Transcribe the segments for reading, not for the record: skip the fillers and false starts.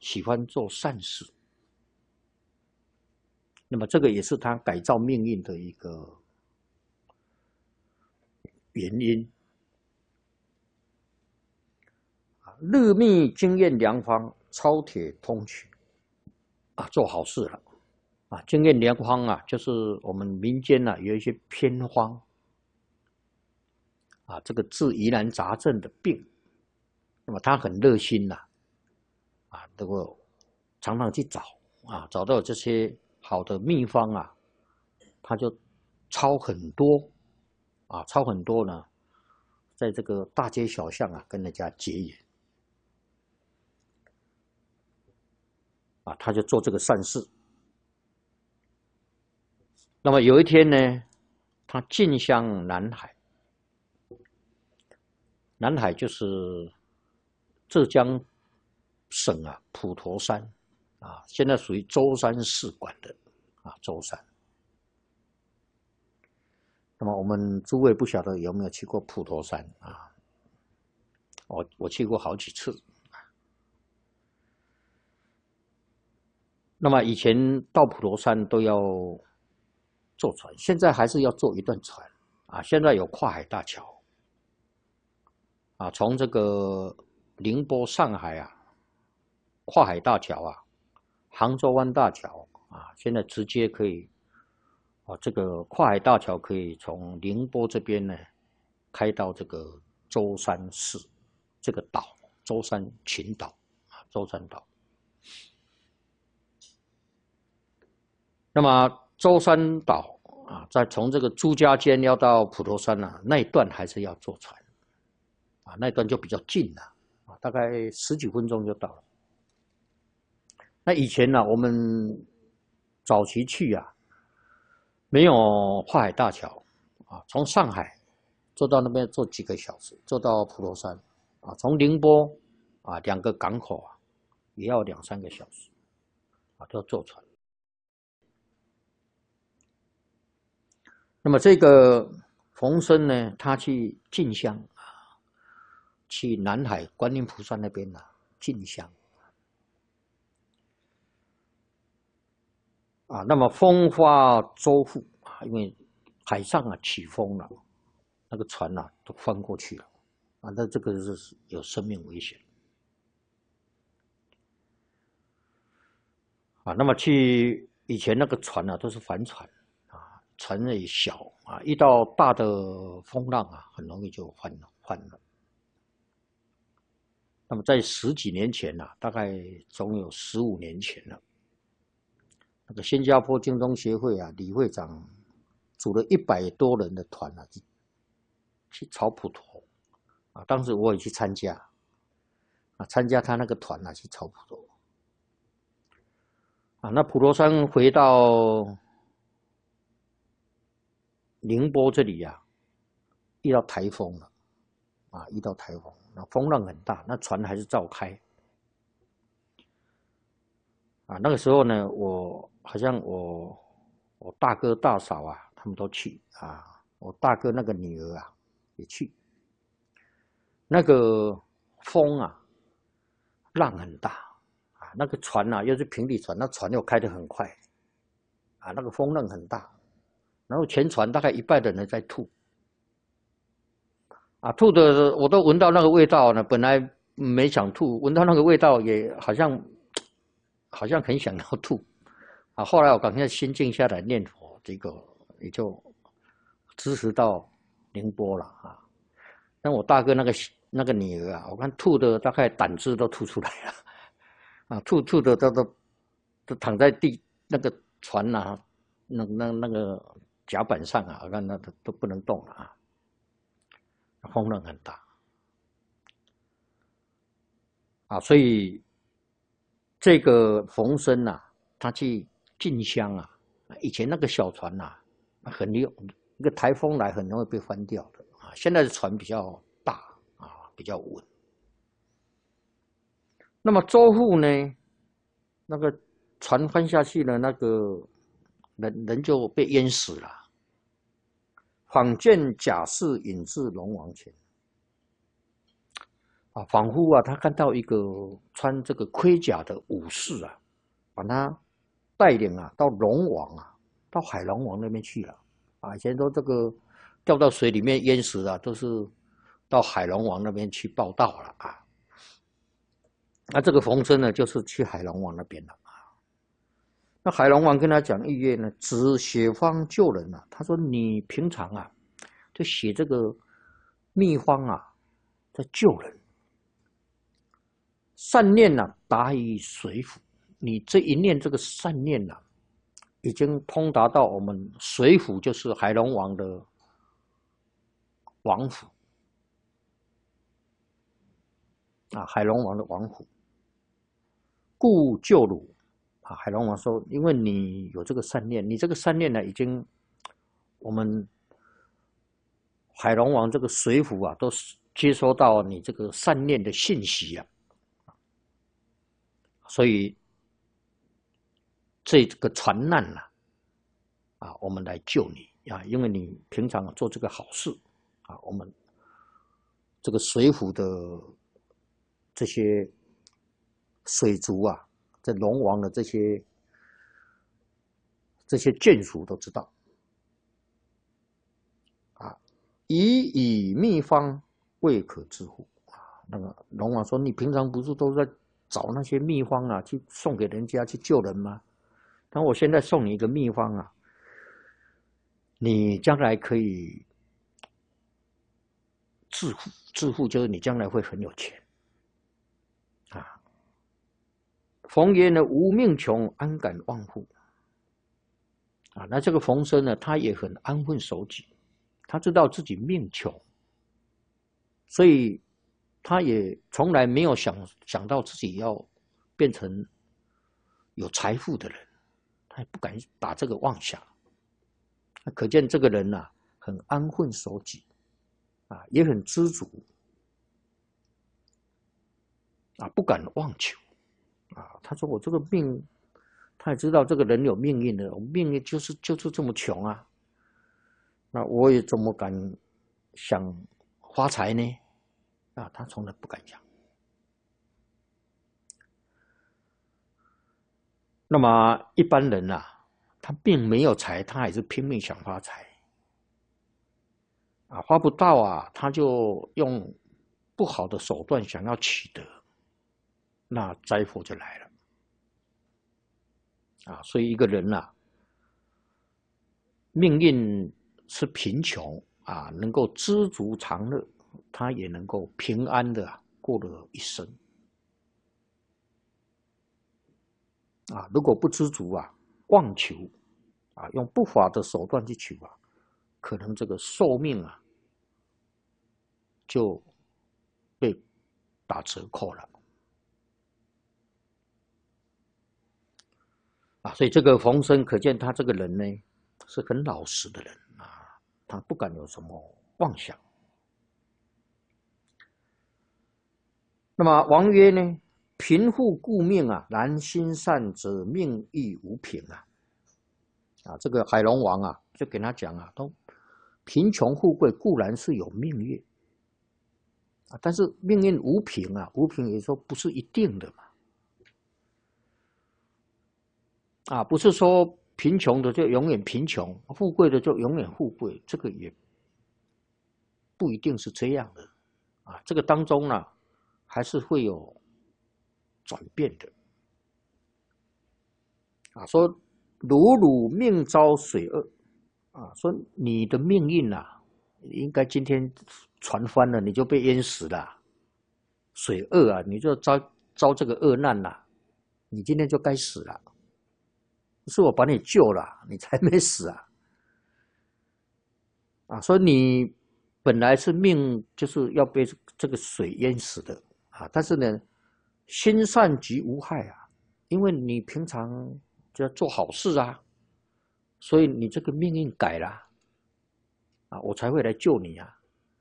喜欢做善事。那么这个也是他改造命运的一个原因。日密经验良方，超铁通衢做好事了经验良方就是我们民间有一些偏方这个治疑难杂症的病，那么他很热心这个常常去找找到这些好的秘方他就抄很多抄很多呢，在这个大街小巷跟人家结缘他就做这个善事。那么有一天呢，他进香南海，南海就是浙江省普陀山现在属于舟山市管的舟山。那么我们诸位不晓得有没有去过普陀山我去过好几次。那么以前到普陀山都要坐船，现在还是要坐一段船现在有跨海大桥从这个宁波、上海跨海大桥杭州湾大桥现在直接可以这个跨海大桥可以从宁波这边呢开到这个舟山市这个岛，舟山群岛舟山岛。那么舟山岛再从这个朱家尖要到普陀山那一段还是要坐船那一段就比较近了大概10几分钟就到了。那以前我们早期去没有跨海大桥从上海坐到那边坐几个小时，坐到普陀山从宁波2个港口也要2、3个小时都要坐船。那么这个冯生呢，他去进香去南海观音菩萨那边进香那么风发舟覆因为海上起风了，那个船都翻过去了那这个是有生命危险那么去以前那个船都是帆船船也小遇到大的风浪很容易就翻了。那么在10几年前大概总有15年前了，那个新加坡精通协会李会长组了100多人的团去潮普陀当时我也去参加参加他那个团去潮普陀那普陀山回到宁波这里遇到台风了遇到台风，那风浪很大，那船还是照开那个时候呢，好像我大哥大嫂他们都去我大哥那个女儿也去。那个风浪很大那个船又是平底船，那船又开得很快那个风浪很大，然后全船大概1半的人在吐吐的我都闻到那个味道呢，本来没想吐，闻到那个味道也好像很想要吐后来我赶快心静下来念佛，这个也就支持到宁波了那我大哥那个女儿我看吐的大概胆汁都吐出来了吐的都躺在那个船那个甲板上我看那都不能动了风浪很大所以这个冯生他去进香以前那个小船很有一个台风来很容易被翻掉的现在的船比较大比较稳。那么舟覆呢，那个船翻下去了，那个人就被淹死了。坊见贾氏引至龙王前， 啊，仿佛啊，他看到一个穿这个盔甲的武士啊，把他带领啊到龙王啊，到海龙王那边去了。啊，以前都这个掉到水里面淹死了，都是到海龙王那边去报道了啊。那这个冯生呢，就是去海龙王那边了啊。那海龙王跟他讲预约呢，只写方救人啊。他说你平常啊，就写这个秘方啊，在救人。善念呐、达于水府，你这一念这个善念呐、已经通达到我们水府，就是海龙王的王府啊，海龙王的王府，故救汝啊。海龙王说，因为你有这个善念，你这个善念呢，已经我们海龙王这个水府啊，都接收到你这个善念的信息啊，所以这个船难呐、啊，我们来救你啊，因为你平常做这个好事啊，我们这个水府的这些水族啊，这龙王的这些眷属都知道啊，以秘方未可知乎啊。那个龙王说：“你平常不是都在找那些秘方啊，去送给人家去救人吗？那我现在送你一个秘方啊，你将来可以致富，致富就是你将来会很有钱啊。”冯曰呢，无命穷，安敢忘乎？啊，那这个冯生呢，他也很安分守己，他知道自己命穷，所以他也从来没有想到自己要变成有财富的人，他也不敢打这个妄想。可见这个人呐、很安分守己啊，也很知足啊，不敢妄求啊。他说：“我这个命。”他也知道这个人有命运的，命运就是这么穷啊，那我也怎么敢想发财呢？啊，他从来不敢想。那么一般人啊，他并没有财，他还是拼命想发财啊，发不到啊，他就用不好的手段想要取得，那灾祸就来了啊。所以一个人啊，命运是贫穷啊，能够知足常乐，他也能够平安的过了一生啊。如果不知足啊，妄求啊，用不法的手段去求啊，可能这个寿命啊就被打折扣了啊。所以这个冯生可见他这个人呢是很老实的人啊，他不敢有什么妄想。那么王曰呢，贫富故命啊，然心善则命亦无贫啊。啊，这个海龙王啊，就跟他讲啊，都贫穷富贵固然是有命运啊，但是命运无凭啊，无凭也说不是一定的嘛。啊，不是说贫穷的就永远贫穷，富贵的就永远富贵，这个也不一定是这样的啊。这个当中呢，还是会有转变的啊。说汝命遭水厄啊，说你的命运啊，应该今天船翻了，你就被淹死了，水厄啊，你就遭这个厄难了，你今天就该死了。是我把你救了，你才没死啊！啊，所以你本来是命就是要被这个水淹死的啊，但是呢，心善即无害啊，因为你平常就要做好事啊，所以你这个命运改了啊，我才会来救你啊。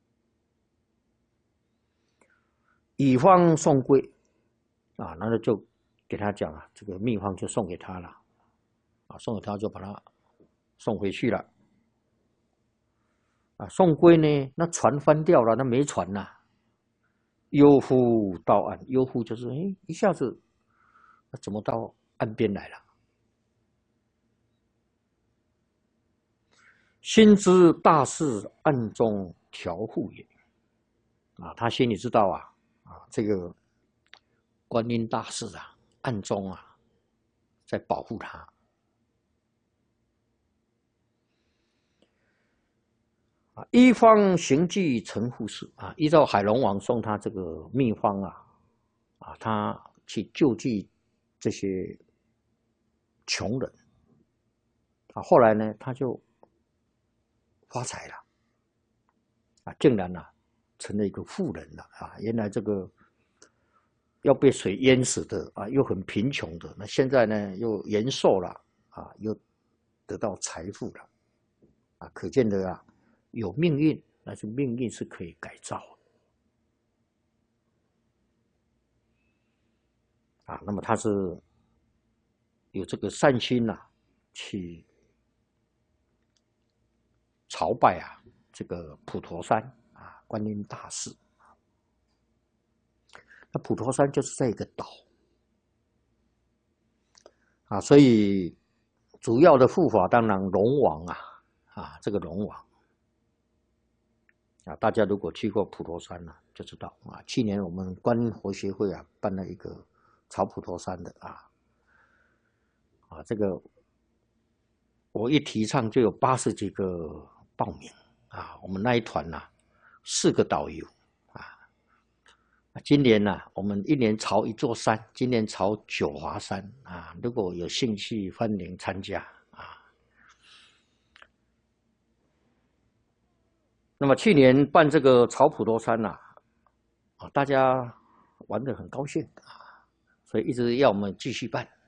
乙方送归啊，那就给他讲啊，这个秘方就送给他了啊，送给他就把他送回去了。啊，送归呢，那船翻掉了，那没船呐、 悠忽到岸，悠忽就是一下子怎么到岸边来了？心知大事暗中调护也。他心里知道这个观音大士暗中在保护他。依方行迹成护士依照海龙王送他这个秘方他去救济这些穷人后来呢，他就发财了竟然成了一个富人了原来这个要被水淹死的又很贫穷的，那现在呢又延寿了又得到财富了可见的有命运，但是命运是可以改造的那么他是有这个善心去朝拜这个普陀山观音大士。那普陀山就是在一个岛所以主要的护法当然龙王这个龙王大家如果去过普陀山就知道去年我们观音佛协会办了一个朝普陀山的这个我一提倡就有80几个报名我们那一团4个导游今年我们1年朝1座山，今年朝九华山如果有兴趣，欢迎参加那么去年办这个朝普陀山大家玩得很高兴所以一直要我们继续办